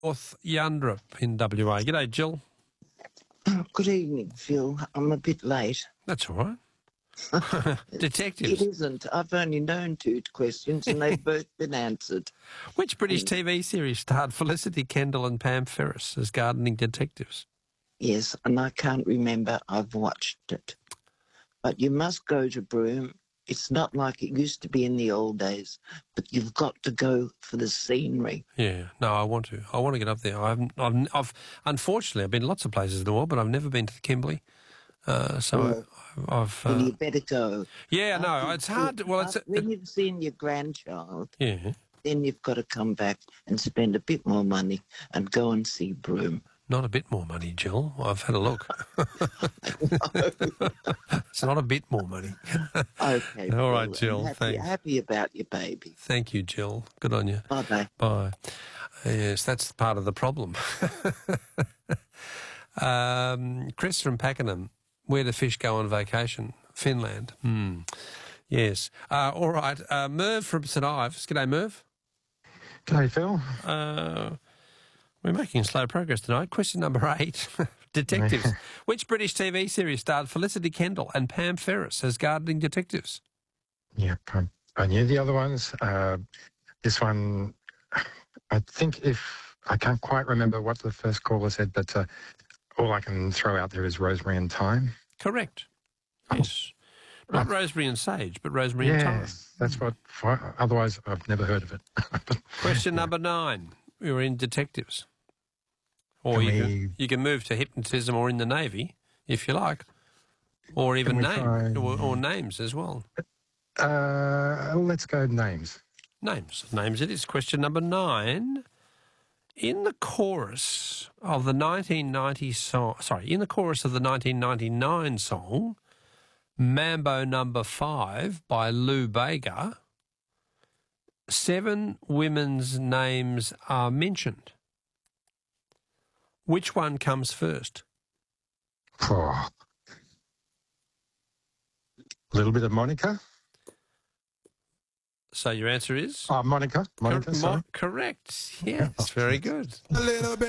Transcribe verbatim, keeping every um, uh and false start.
North Yandrup in W A. G'day, Jill. Oh, good evening, Phil. I'm a bit late. That's all right. Detectives. It isn't. I've only known two questions and they've both been answered. Which British T V series starred Felicity Kendall and Pam Ferris as gardening detectives? Yes, and I can't remember. I've watched it. But you must go to Broome. It's not like it used to be in the old days, but you've got to go for the scenery. Yeah, no, I want to. I want to get up there. I haven't, I've, I've, unfortunately, I've been lots of places in the world, but I've never been to the Kimberley. Uh, so Well, I, I've... Uh, well, you better go. yeah, no, After it's you- hard. To, well, it's... after- when you've seen your grandchild, yeah, then you've got to come back and spend a bit more money and go and see Broome. not a bit more money, Jill. I've had a look. It's not a bit more money. Okay. All right, Phil, Jill, I'm happy, thanks. happy about your baby. Thank you, Jill. Good on you. Bye-bye. Bye. Yes, that's part of the problem. um, Chris from Pakenham, where do fish go on vacation? Finland. Hmm. Yes. Uh, all right. Uh, Merv from St Ives. G'day, Merv. G'day, Phil. Uh, we're making slow progress tonight. Question number eight. Detectives. Which British T V series starred Felicity Kendall and Pam Ferris as gardening detectives? Yeah, I, I knew the other ones. Uh, this one, I think if, I can't quite remember what the first caller said, but uh, all I can throw out there is Rosemary and Thyme. Correct. Yes. Not Rosemary and Sage, but Rosemary and Thyme. Yes, that's what, for, otherwise I've never heard of it. Question number nine. We were in detectives. Or Can you, we- can, you can move to hypnotism or in the Navy, if you like. Or even we name, try- or, or names as well. Uh, let's go names. Names. Names it is. Question number nine. In the chorus of the nineteen ninety song, sorry, in the chorus of the nineteen ninety-nine song, Mambo Number Five by Lou Bega, seven women's names are mentioned. Which one comes first? Oh. A little bit of Monica. So your answer is? Oh, Monica. Monica, Cor- sorry. Mo- correct. Yes, very good. A little bit.